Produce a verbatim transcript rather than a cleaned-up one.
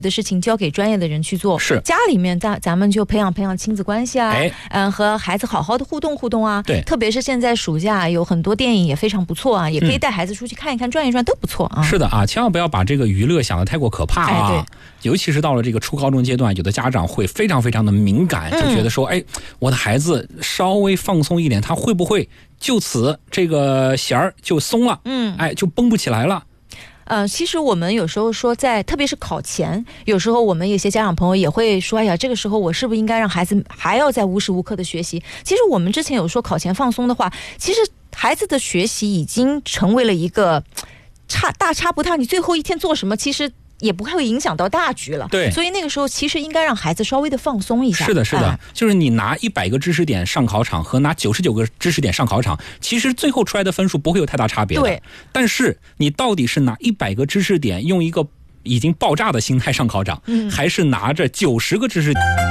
的事情交给专业的人去做， 是家里面咱咱们就培养培养亲子关系啊， 哎， 嗯，和孩子好好的互动互动啊。 对， 特别是现在暑假有很多电影也非常不错啊，也可以带孩子出去看一看、转一转都不错啊。 是的啊，千万不要把这个娱乐想得太过可怕啊。 哎，对， 尤其是到了这个初高中阶段，有的家长会非常非常的敏感，就觉得说，嗯、哎，我的孩子稍微放松一点，他会不会就此这个弦儿就松了？嗯，哎，就绷不起来了。 呃，其实我们有时候说在，特别是考前，有时候我们有些家长朋友也会说，哎呀，这个时候我是不是应该让孩子还要在无时无刻的学习？其实我们之前有说考前放松的话，其实孩子的学习已经成为了一个差大差不差，你最后一天做什么，其实也不会影响到大局了。 对， 所以那个时候其实应该让孩子稍微的放松一下。 是的，是的， 哎、 就是你拿一百个知识点上考场和拿九十九个知识点上考场，其实最后出来的分数不会有太大差别的。 对， 但是你到底是拿一百个知识点用一个已经爆炸的心态上考场，嗯、还是拿着九十个知识点？